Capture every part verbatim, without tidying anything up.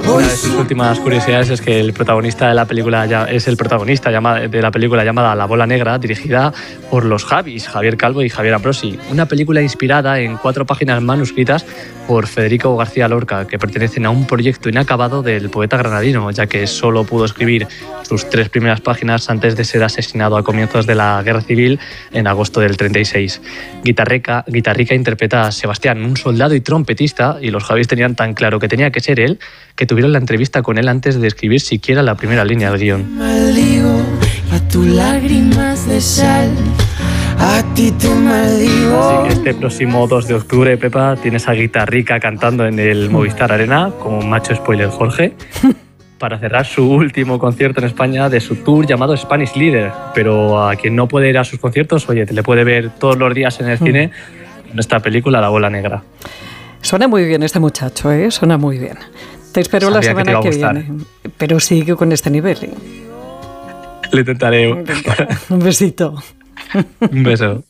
Una de sus últimas curiosidades es que el protagonista de la película ya es el protagonista llamada, de la película llamada La Bola Negra, dirigida por los Javis, Javier Calvo y Javier Ambrosi. Una película inspirada en cuatro páginas manuscritas por Federico García Lorca, que pertenecen a un proyecto inacabado del poeta granadino, ya que solo pudo escribir sus tres primeras páginas antes de ser asesinado a comienzos de la Guerra Civil en agosto del treinta y seis. Guitarrica, Guitarrica interpreta a Sebastián, un soldado y trompetista, y los Javis tenían tan claro que tenía que ser él, que tuvieron la entrevista con él antes de escribir siquiera la primera línea del guión. Maldigo a tus lágrimas de sal, a ti te maldigo. Así que este próximo dos de octubre, Pepa, tienes a Guitarrica cantando en el Movistar Arena, como macho spoiler Jorge, para cerrar su último concierto en España de su tour llamado Spanish Leader. Pero a quien no puede ir a sus conciertos, oye, te le puede ver todos los días en el cine en esta película La Bola Negra. Suena muy bien este muchacho, ¿eh? Suena muy bien. Te espero Sabía la semana que, que viene. Pero sigue con este nivel, ¿eh? Le intentaré. Un besito. Un beso.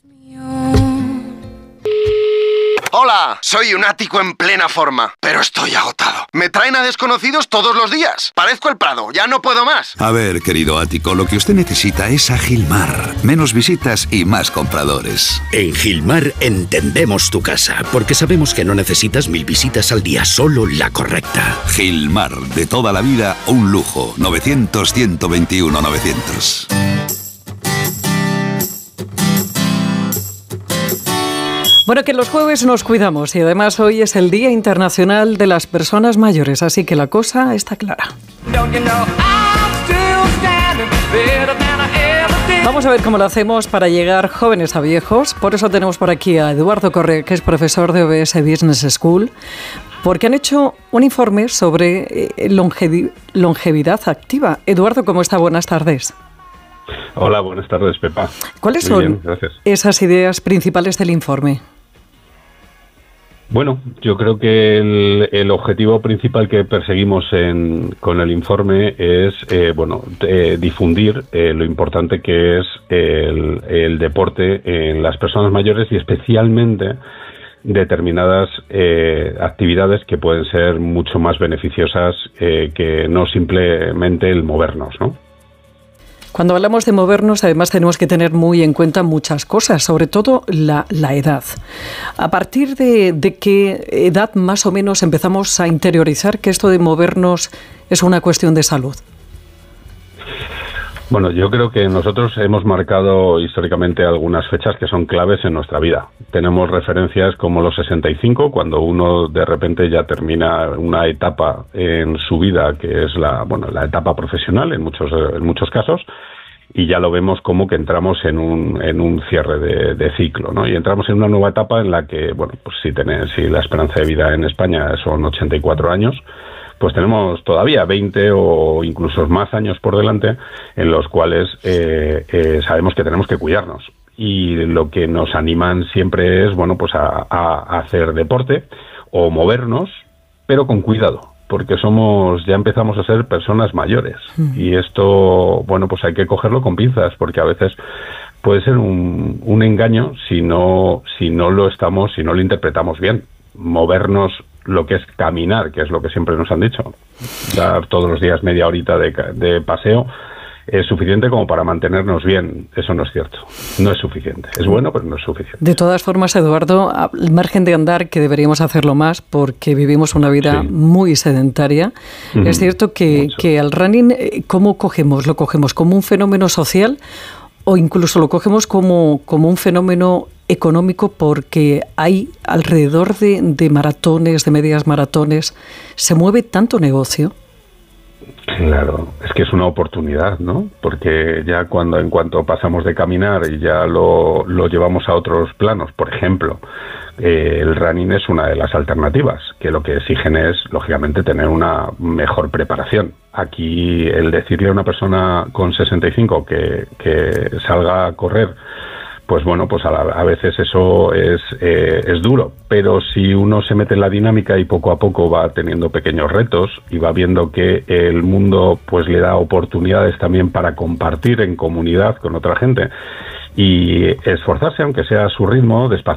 Hola, soy un ático en plena forma, pero estoy agotado. Me traen a desconocidos todos los días. Parezco el Prado, ya no puedo más. A ver, querido ático, lo que usted necesita es a Gilmar. Menos visitas y más compradores. En Gilmar entendemos tu casa, porque sabemos que no necesitas mil visitas al día, solo la correcta. Gilmar, de toda la vida, un lujo. novecientos, ciento veintiuno, novecientos. Bueno, que los jueves nos cuidamos y además hoy es el Día Internacional de las Personas Mayores, así que la cosa está clara. Vamos a ver cómo lo hacemos para llegar jóvenes a viejos. Por eso tenemos por aquí a Eduardo Correa, que es profesor de O B S Business School, porque han hecho un informe sobre longevi- longevidad activa. Eduardo, ¿cómo está? Buenas tardes. Hola, buenas tardes, Pepa. ¿Cuáles Muy son bien, esas ideas principales del informe? Bueno, yo creo que el, el objetivo principal que perseguimos en, con el informe es eh, bueno, eh, difundir eh, lo importante que es el, el deporte en las personas mayores y especialmente determinadas eh, actividades que pueden ser mucho más beneficiosas eh, que no simplemente el movernos, ¿no? Cuando hablamos de movernos, además tenemos que tener muy en cuenta muchas cosas, sobre todo la, la edad. ¿A partir de, de qué edad más o menos empezamos a interiorizar que esto de movernos es una cuestión de salud? Bueno, yo creo que nosotros hemos marcado históricamente algunas fechas que son claves en nuestra vida. Tenemos referencias como los sesenta y cinco, cuando uno de repente ya termina una etapa en su vida que es la, bueno, la etapa profesional en muchos, en muchos casos, y ya lo vemos como que entramos en un, en un cierre de, de ciclo, ¿no? Y entramos en una nueva etapa en la que, bueno, pues si, tenés, si la esperanza de vida en España son ochenta y cuatro años, pues tenemos todavía veinte o incluso más años por delante en los cuales eh, eh, sabemos que tenemos que cuidarnos. Y lo que nos animan siempre es, bueno, pues a, a hacer deporte o movernos, pero con cuidado, porque somos, ya empezamos a ser personas mayores. Mm. Y esto, bueno, pues hay que cogerlo con pinzas, porque a veces puede ser un, un engaño si no, si no lo estamos, si no lo interpretamos bien. Movernos, lo que es caminar, que es lo que siempre nos han dicho, dar todos los días media horita de, de paseo, es suficiente como para mantenernos bien. Eso no es cierto, no es suficiente. Es bueno, pero no es suficiente. De todas formas, Eduardo, al margen de andar, que deberíamos hacerlo más porque vivimos una vida sí. muy sedentaria, uh-huh. es cierto que, que al running, ¿cómo cogemos? ¿Lo cogemos como un fenómeno social o incluso lo cogemos como, como un fenómeno económico porque hay alrededor de, de maratones, de medias maratones, se mueve tanto negocio? Claro, es que es una oportunidad, ¿no? Porque ya cuando en cuanto pasamos de caminar y ya lo, lo llevamos a otros planos, por ejemplo, eh, el running es una de las alternativas, que lo que exigen es, lógicamente, tener una mejor preparación. Aquí el decirle a una persona con sesenta y cinco que, que salga a correr, pues bueno, pues a, la, a veces eso es, eh, es duro, pero si uno se mete en la dinámica y poco a poco va teniendo pequeños retos y va viendo que el mundo pues le da oportunidades también para compartir en comunidad con otra gente y esforzarse, aunque sea a su ritmo, despacito,